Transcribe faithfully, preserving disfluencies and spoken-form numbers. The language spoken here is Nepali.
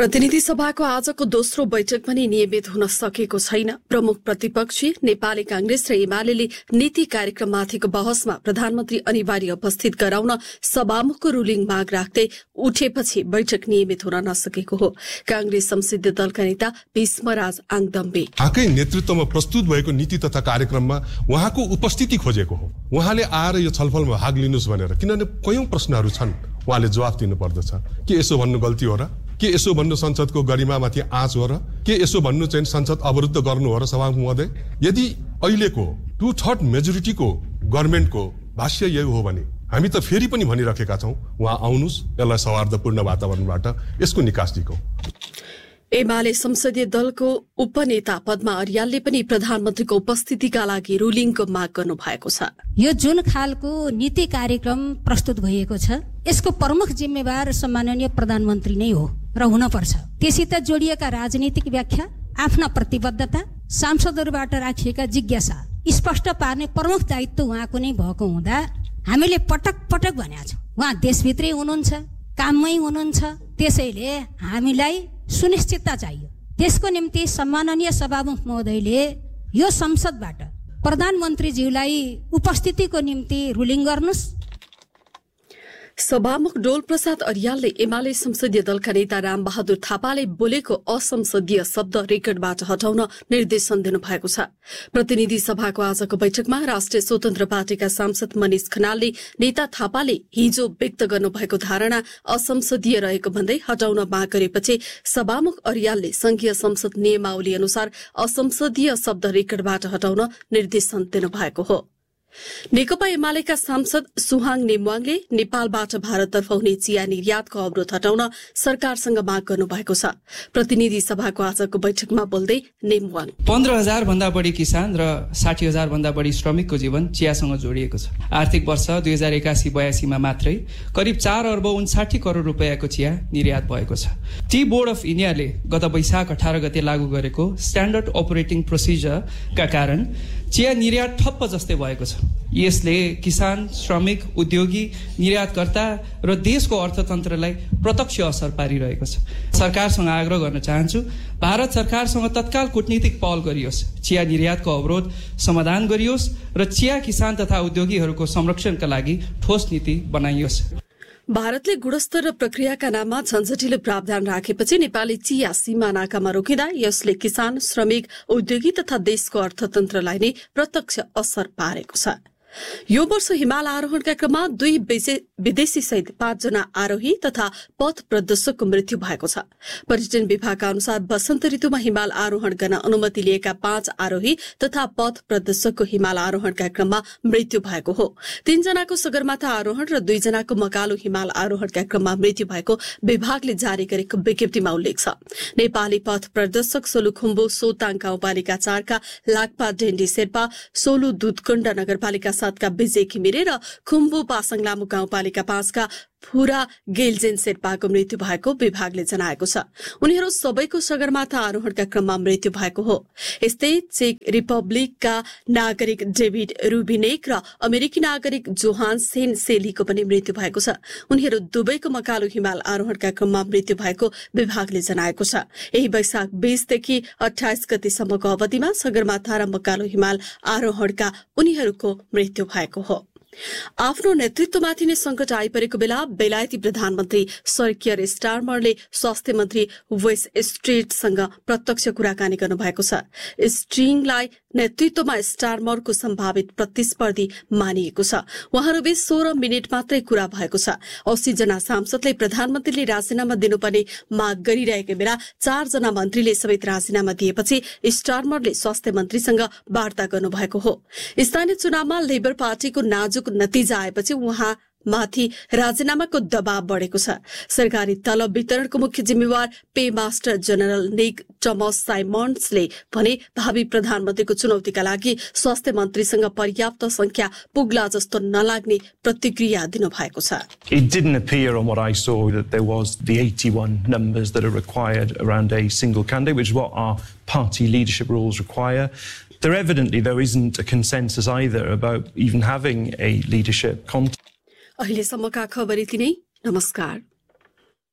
प्रतिनिधि सभाको आजको दोस्रो बैठक पनि नियमित हुन सकेको छैन। प्रमुख प्रतिपक्षी नेपाली कांग्रेस र एमाले नीति कार्यक्रममाथिको बहसमा प्रधानमन्त्री अनिवार्य उपस्थित गराउन सभामुखको रुलिङ माग राख्दै उठेपछि बैठक नियमित हुन नसकेको हो। कांग्रेस संसदीय दलका नेता भीष्मराज आङदम्बे आकै नेतृत्वमा प्रस्तुत भएको नीति तथा कार्यक्रममा उहाँको उपस्थिति खोजेको हो। उहाँले आएर यो छलफलमा भाग लिनुस् भनेर, किनभने कयौं प्रश्नहरू छन्, उहाँले जवाफ दिनु पर्दछ। के यसो भन्नु गल्ती हो र? के यसो भन्नु संसदको गरिमामाथि आँच हो र? के यसो भन्नु चाहिँ संसद अवरुद्ध गर्नु हो र सभामुख महोदय? यदि अहिलेको टु थर्ड मेजोरिटीको गभर्नमेन्टको भाष्य यही हो भने हामी त फेरि पनि भनिराखेका छौं, उहाँ आउनुस्, यसलाई सौहार्दपूर्ण वातावरणबाट यसको निकास दिगौं। एमाले संसदीय दलको उपनेता पद्मा अर्यालले पनि प्रधानमन्त्रीको उपस्थितिका लागि रुलिङको माग गर्नु भएको छ। यो जुन खालको नीति कार्यक्रम प्रस्तुत भएको छ, यसको प्रमुख जिम्मेवार सम्माननीय प्रधानमन्त्री नै हो र हुन पर्छ। त्यससित जोडिएका राजनीतिक व्याख्या, आफ्ना प्रतिबद्धता, सांसदहरूबाट राखिएका जिज्ञासा स्पष्ट पार्ने प्रमुख दायित्व उहाँको नै भएको हुँदा हामीले पटक पटक भनेका छौं, उहाँ देशभित्रै हुनुहुन्छ, काममै हुनुहुन्छ। त्यसैले हामीलाई सुनिश्चितता चाहियो। त्यसको निम्ति सम्माननीय सभामुख महोदयले यो संसदबाट प्रधानमन्त्रीज्यूलाई उपस्थितिको निम्ति रुलिङ गर्नुस्। सभामुख डोल प्रसाद अर्यालले एमाले संसदीय दलका नेता रामबहादुर थापाले बोलेको असंसदीय शब्द रेकर्डबाट हटाउन निर्देशन दिनुभएको छ। प्रतिनिधि सभाको आजको बैठकमा राष्ट्रिय स्वतन्त्र पार्टीका सांसद मनिष खनालले नेता थापाले हिजो व्यक्त गर्नुभएको धारणा असंसदीय रहेको भन्दै हटाउन माग गरेपछि सभामुख अर्यालले संघीय संसद नियमावली अनुसार असंसदीय शब्द रेकर्डबाट हटाउन निर्देशन दिनुभएको हो। नेकपा एमालेका सांसद सुहाङ नेमवाङले नेपालबाट भारततर्फ हुने चिया निर्यातको अवरोध हटाउन सरकारसँग माग गर्नु भएको छ। प्रतिनिधि सभाको आजको बैठकमा बोल्दै नेमवाङ पन्ध्र हजार भन्दा बढी किसान र साठी हजार भन्दा बढी श्रमिकको जीवन चियासँग जोडिएको छ। आर्थिक वर्ष दुई हजार एकासी बयासीमा मात्रै करिब चार अर्ब उन्साठी करोड़ रुपियाँको चिया निर्यात भएको छ। टी बोर्ड अफ इन्डियाले गत वैशाख अठार गते लागू गरेको स्ट्याण्डर्ड अपरेटिङ प्रोसिजरका कारण चिया निर्यात ठप्प जस्तै भएको छ। यसले किसान, श्रमिक, उद्योगी, निर्यातकर्ता र देशको अर्थतन्त्रलाई प्रत्यक्ष असर पारिरहेको छ। सरकारसँग आग्रह गर्न चाहन्छु, भारत सरकारसँग तत्काल कूटनीतिक पहल गरियोस्, चिया निर्यातको अवरोध समाधान गरियोस् र चिया किसान तथा उद्योगीहरूको संरक्षणका लागि ठोस नीति बनाइयोस्। भारतले गुणस्तर र प्रक्रियाका नाममा झन्झटिलो प्रावधान राखेपछि नेपाली चिया सीमा नाकामा रोकिँदा यसले किसान, श्रमिक, उद्योगी तथा देशको अर्थतन्त्रलाई नै प्रत्यक्ष असर पारेको छ। यो वर्ष हिमाल आरोहणका क्रममा दुई विदेशी सहित पाँचजना आरोही तथा पथ प्रदर्शकको मृत्यु भएको छ। पर्यटन विभागका अनुसार वसन्त ऋतुमा हिमाल आरोहण गर्न अनुमति लिएका पाँच आरोही तथा पथ प्रदर्शकको हिमाल आरोहणका क्रममा मृत्यु भएको हो। तीनजनाको सगरमाथा आरोहण र दुईजनाको मकालु हिमाल आरोहणका क्रममा मृत्यु भएको विभागले जारी गरेको विज्ञप्तिमा उल्लेख छ। नेपाली पथ प्रदर्शक सोलुखुम्बु सोताङ गाउँपालिका चारका लाक्पा डेन्डी शेर्पा, सोलु दुधकुण्ड नगरपालिका सातका विजय घिमिरे र खुम्बु पासाङ लामु गाउँपालिका पाँचका फुरा गेलजेन शेर्पाको मृत्यु भएको विभागले जनाएको छ। उनीहरू सबैको सगरमाथा आरोहणका क्रममा मृत्यु भएको हो। यस्तै चेक रिपब्लिकका नागरिक डेभिड रुबिनेक र अमेरिकी नागरिक जोहान सेन सेलीको पनि मृत्यु भएको छ। उनीहरू दुवैको मकालु हिमाल आरोहणका क्रममा मृत्यु भएको विभागले जनाएको छ। यही वैशाख बीसदेखि अठाइस गतेसम्मको अवधिमा सगरमाथा र मकालु हिमाल आरोहणका उनीहरूको मृत्यु भएको हो। आफ्नो नेतृत्वमाथि नै संकट आइपरेको बेला बेलायती प्रधानमन्त्री सर कियर स्टारमरले स्वास्थ्य मन्त्री वेस स्ट्रीटसँग प्रत्यक्ष कुराकानी गर्नुभएको छ। स्ट्रिङलाई नेतृत्वमा स्टारमरको सम्भावित प्रतिस्पर्धी मानिएको छ। उहाँहरूबीच सोह्र मिनट मात्रै कुरा भएको छ। अस्सी जना सांसदले प्रधानमन्त्रीले राजीनामा दिनुपर्ने माग गरिरहेको बेला चारजना मन्त्रीले समेत राजीनामा दिएपछि स्टारमरले स्वास्थ्य मन्त्रीसँग वार्ता गर्नुभएको हो। स्थानीय चुनावमा लेबर पार्टीको नाजुक नतिजा आएपछि उहाँ माथि राजीनामाको दबाव बढ़ेको छ। सरकारी तलब वितरणको मुख्य जिम्मेवार पे मास्टर जनरल निक टमस साइमन्सले भने भावी प्रधानमन्त्रीको चुनौतीका लागि स्वास्थ्य मन्त्रीसँग पर्याप्त संख्या पुग्ला जस्तो नलाग्ने प्रतिक्रिया दिनुभएको छ। It didn't appear on what I saw that there was the eighty-one numbers that are required around a single candidate, which is what our party leadership rules require. There evidently, though, isn't a consensus either about even having a leadership contact. अहिलेसम्मका खबर यति नै। नमस्कार।